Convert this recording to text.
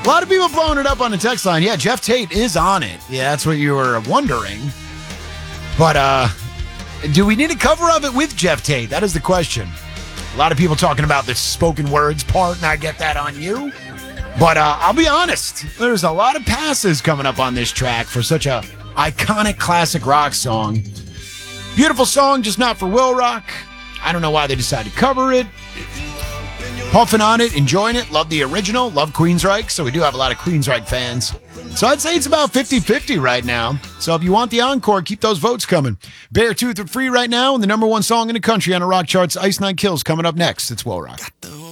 A lot of people blowing it up on the text line. Yeah, Jeff Tate is on it. Yeah, that's what you were wondering. But do we need a cover of it with Jeff Tate? That is the question. A lot of people talking about the spoken words part, and I get that on you. But I'll be honest, there's a lot of passes coming up on this track for such a iconic classic rock song. Beautiful song, just not for Will Rock. I don't know why they decided to cover it. Puffing on it, enjoying it, love the original, love Queensryche, so we do have a lot of Queensryche fans. So I'd say it's about 50-50 right now. So if you want the encore, keep those votes coming. Beartooth are free right now, and the number one song in the country on the rock charts, Ice Nine Kills, coming up next. It's Will Rock.